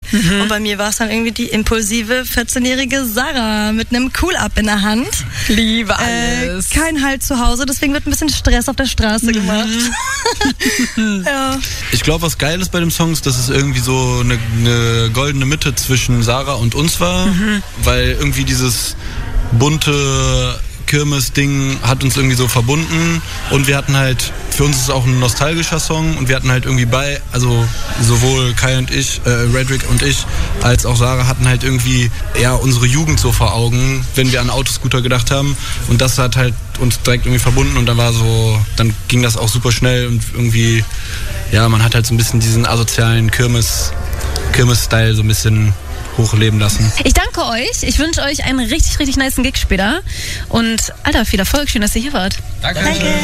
Und bei mir war es dann irgendwie die impulsive 14-jährige Sarah mit einem Cool-Up in der Hand. Liebe alles. Kein Halt zu Hause, deswegen wird ein bisschen Stress auf der Straße gemacht. Ja. Ich glaube, was geil ist bei dem Song ist, dass es irgendwie so eine goldene Mitte zwischen Sarah und uns war, weil irgendwie dieses bunte Kirmes-Ding hat uns irgendwie so verbunden und wir hatten halt, für uns ist es auch ein nostalgischer Song und wir hatten halt irgendwie also sowohl Kai und ich, Redrick und ich, als auch Sarah hatten halt irgendwie unsere Jugend so vor Augen, wenn wir an Autoscooter gedacht haben und das hat halt uns direkt irgendwie verbunden und dann ging das auch super schnell und irgendwie, man hat halt so ein bisschen diesen asozialen Kirmes-Style so ein bisschen hochleben lassen. Ich danke euch. Ich wünsche euch einen richtig, richtig nicen Gig später. Und Alter, viel Erfolg. Schön, dass ihr hier wart. Danke.